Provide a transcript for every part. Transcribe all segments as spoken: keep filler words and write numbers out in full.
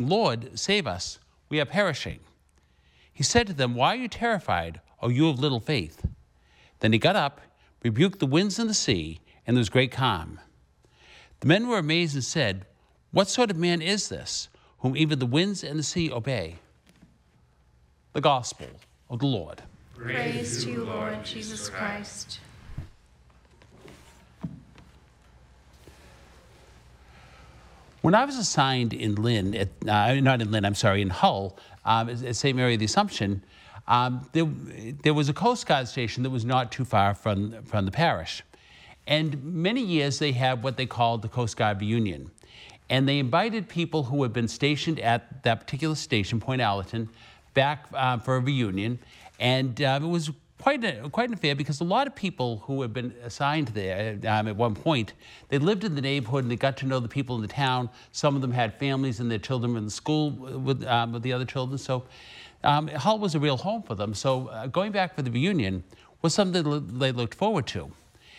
Lord, save us, we are perishing." He said to them, "Why are you terrified, O you of little faith?" Then he got up, rebuked the winds and the sea, and there was great calm. The men were amazed and said, "What sort of man is this, whom even the winds and the sea obey?" The Gospel of the Lord. Praise to you, Lord Jesus Christ. When I was assigned in Lynn, at, uh, not in Lynn, I'm sorry, in Hull, um, at Saint Mary of the Assumption, um, there, there was a Coast Guard station that was not too far from, from the parish. And many years they had what they called the Coast Guard reunion. And they invited people who had been stationed at that particular station, Point Allerton, back uh, for a reunion. And uh, it was quite a, quite an affair because a lot of people who had been assigned there um, at one point, they lived in the neighborhood and they got to know the people in the town. Some of them had families and their children were in the school with, um, with the other children. So um, Hull was a real home for them. So uh, going back for the reunion was something that they looked forward to.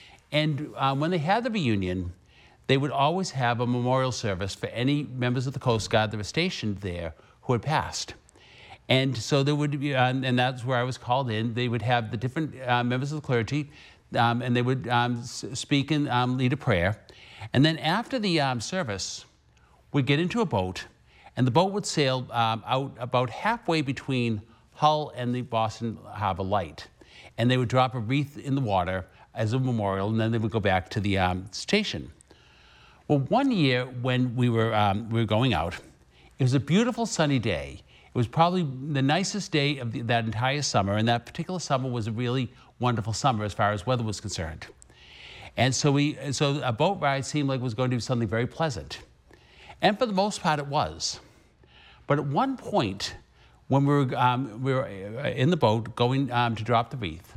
And uh, when they had the reunion, they would always have a memorial service for any members of the Coast Guard that were stationed there who had passed. And so there would be, uh, and that's where I was called in. They would have the different uh, members of the clergy, um, and they would um, speak and um, lead a prayer. And then after the um, service, we'd get into a boat, and the boat would sail um, out about halfway between Hull and the Boston Harbor Light. And they would drop a wreath in the water as a memorial, and then they would go back to the um, station. Well, one year when we were, um, we were going out, it was a beautiful sunny day. It was probably the nicest day of the, that entire summer, and that particular summer was a really wonderful summer as far as weather was concerned. And so we, so a boat ride seemed like it was going to be something very pleasant. And for the most part, it was. But at one point, when we were, um, we were in the boat going um, to drop the wreath,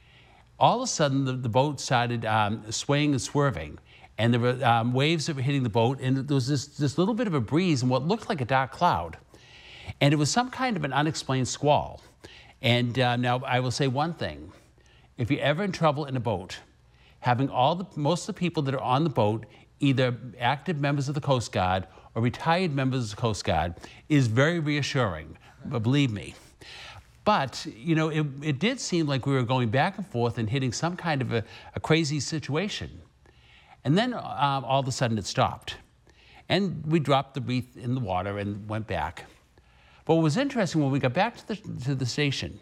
all of a sudden the, the boat started um, swaying and swerving. And there were um, waves that were hitting the boat, and there was this, this little bit of a breeze and what looked like a dark cloud. And it was some kind of an unexplained squall. And uh, now I will say one thing. If you're ever in trouble in a boat, having all the, most of the people that are on the boat, either active members of the Coast Guard or retired members of the Coast Guard, is very reassuring, believe me. But, you know, it, it did seem like we were going back and forth and hitting some kind of a, a crazy situation. And then um, all of a sudden it stopped. And we dropped the wreath in the water and went back. But what was interesting, when we got back to the, to the station,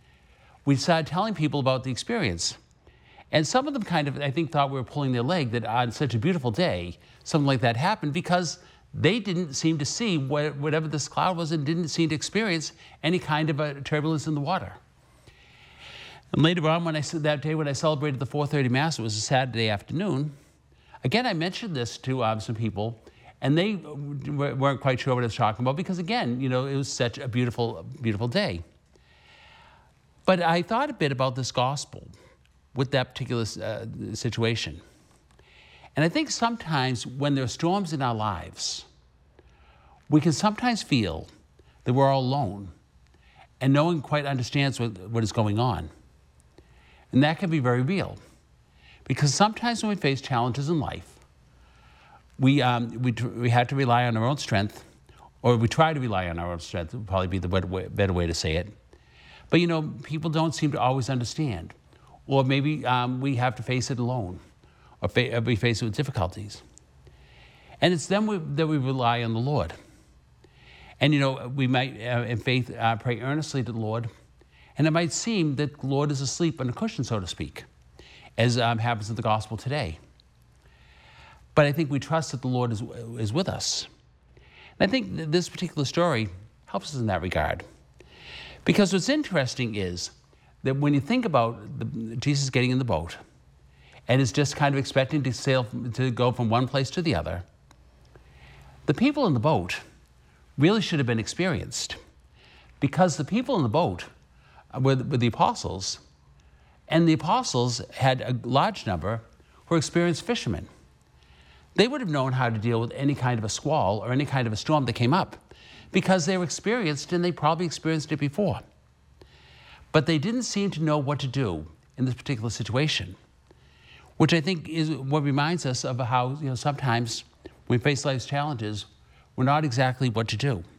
we started telling people about the experience. And some of them kind of, I think, thought we were pulling their leg that on such a beautiful day, something like that happened, because they didn't seem to see what, whatever this cloud was and didn't seem to experience any kind of a turbulence in the water. And later on, when I said that day when I celebrated the four thirty Mass, it was a Saturday afternoon, again, I mentioned this to um, some people, and they weren't quite sure what I was talking about because, again, you know, it was such a beautiful, beautiful day. But I thought a bit about this gospel with that particular uh, situation. And I think sometimes when there are storms in our lives, we can sometimes feel that we're all alone and no one quite understands what, what is going on. And that can be very real. Because sometimes when we face challenges in life, we, um, we, we have to rely on our own strength, or we try to rely on our own strength, would probably be the better way, better way to say it. But, you know, people don't seem to always understand. Or maybe um, we have to face it alone, or fa- we face it with difficulties. And it's then we, that we rely on the Lord. And, you know, we might, uh, in faith, uh, pray earnestly to the Lord, and it might seem that the Lord is asleep on a cushion, so to speak, as um, happens in the gospel today. But I think we trust that the Lord is, is with us. And I think that this particular story helps us in that regard. Because what's interesting is that when you think about the, Jesus getting in the boat and is just kind of expecting to sail, to go from one place to the other, the people in the boat really should have been experienced, because the people in the boat were, were the apostles, and the apostles had a large number who were experienced fishermen. They would have known how to deal with any kind of a squall or any kind of a storm that came up, because they were experienced and they probably experienced it before. But they didn't seem to know what to do in this particular situation, which I think is what reminds us of how, you know, sometimes when we face life's challenges, we're not exactly what to do.